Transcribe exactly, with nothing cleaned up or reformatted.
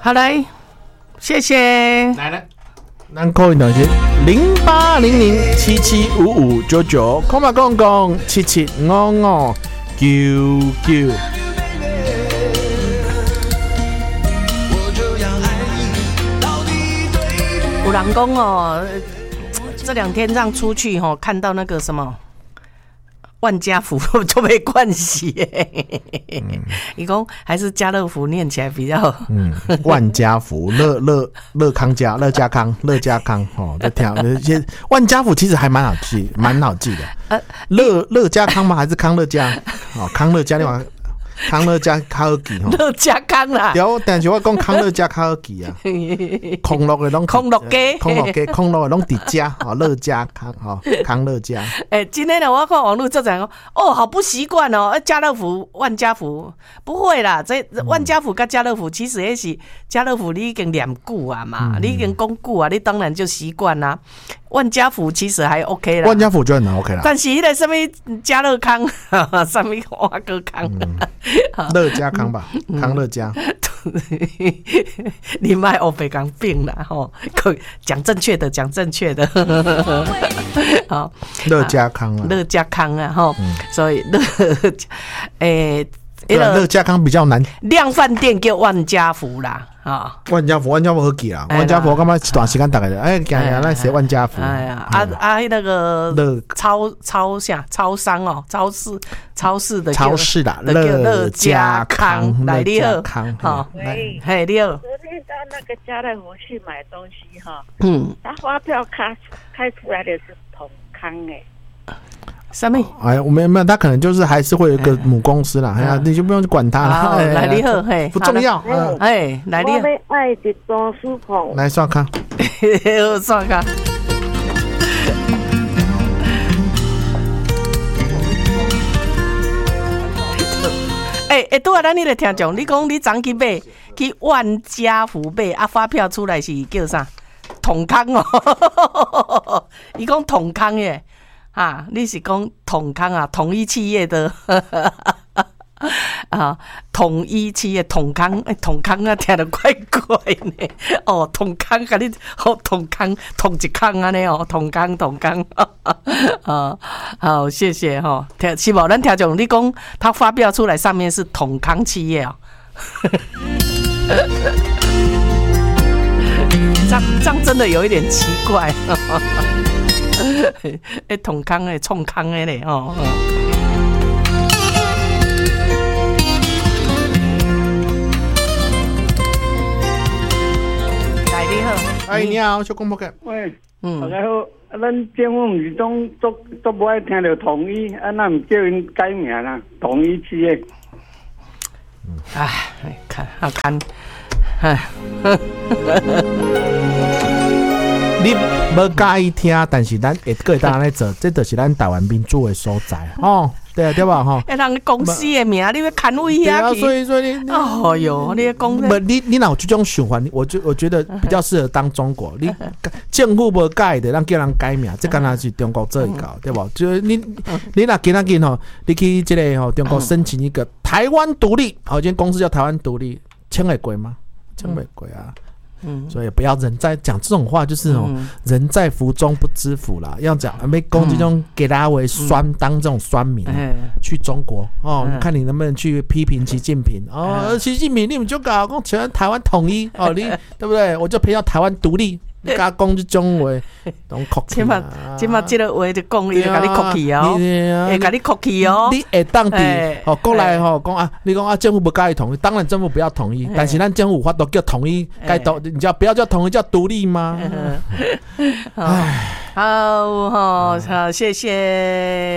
好来，谢谢。 来来，咱 call 一段是零八零零七七五五九九，空嘛公公七七五五九九。 有人讲哦，这两天让出去哦，看到那个什么万家福就被灌洗耶。你讲、嗯、还是家乐福念起来比较嗯，万家福乐乐乐康家乐家康乐家康哦，在听那些万家福其实还蛮好记，蛮好记的。呃，乐乐家康吗？还是康乐家？哦，康乐家另外。康乐加卡尔基吼， 乐加康啦。 对，但是我讲康乐加卡尔基啊，空乐的拢空乐鸡， 空乐鸡，空乐拢伫家哦，乐加康哦，康乐加。 哎、欸，今天呢，我看网络就讲哦，好不习惯哦，家乐福、万家福不会啦，这万家福跟家乐福其实也是家乐福，你已经念久啊嘛，嗯、你已经讲久啊，你当然就习惯啦。万家福其实还 OK 啦， 万家福就很 OK 啦。 但是那个什么家乐康，什么华哥康， 乐家康吧，嗯、康乐家。 你卖欧北港病啦，吼，讲正确的，讲正确的。好， 乐家康啊， 乐家康啊，吼、嗯，所以乐，诶、 欸，乐家康比较难。 量贩店叫万家福啦。啊， 万家福，万家福好记啦。万家福，我感觉一段时间大概的，哎，讲讲那写万家福。 哎呀，啊啊，那个超超下超商哦，超市超市的超市的乐家康，来你好， 好， 嘿你好。 昨天到那个家乐福去买东西哈， 嗯， 他发票开开出来的是统康哎。 什么？ 哎，我们没有，他可能就是还是会有一个母公司啦。哎呀，你就不用去管他了。 来你好，嘿， 不重要。 哎，来你好。 我要爱的装书棚。 来刷卡， 刷卡。哎哎，拄啊，咱你来听讲，你讲你昨去买去万家福买啊，发票出来是叫啥？统康哦，伊讲统康耶。啊，你是讲统康啊，统一企业的啊，统一企业统康，哎、欸，统康啊，听得怪怪呢。哦，统康，甲你哦，统康，统一康啊呢哦，统康，统康啊，好，谢谢哈、哦。听是无？咱听众你讲，他发表出来上面是统康企业哦。这样这样真的有一点奇怪。诶，统康诶，创康诶嘞吼。来你好， 哎你好，小公婆客。 喂，嗯，大家好，咱政府唔是总都都不爱听到统一，啊，那唔叫因改名啦，统一企业。 哎，看，好看，哎。 你无介意听，但是咱会个会当来做，这就是咱台湾民主的所在哦。对啊，对吧？哈， 哎，人公司的名，你要看位遐去。 对啊，所以所以你， 哦哟，你讲不，你你哪有这种循环？我觉我觉得比较适合当中国。你政府无改的，让叫人改名，这敢若是中国做一搞，对不？就是你你若今仔日吼，你去这个吼中国申请一个台湾独立，好，今天公司叫台湾独立，签会过吗？签会过啊。嗯，所以不要人在讲这种话，就是哦，嗯、人在福中不知福啦。要讲没攻击中给大家为酸、嗯、当这种酸民、嗯、去中国哦，嗯、看你能不能去批评习近平哦。嗯、习近平你们就搞讲全台湾统一哦，你对不对？我就偏要台湾独立。你甲讲这种话，拢酷气。 即马即马即个话就讲，伊就甲你酷气哦，会甲你酷气哦。 你会当地哦，过来吼讲啊，你讲啊，政府不介意统一，当然政府不要统一，但是咱政府有法度叫统一，该独，你叫不要叫统一，叫独立吗？ 唉，好好好，谢谢。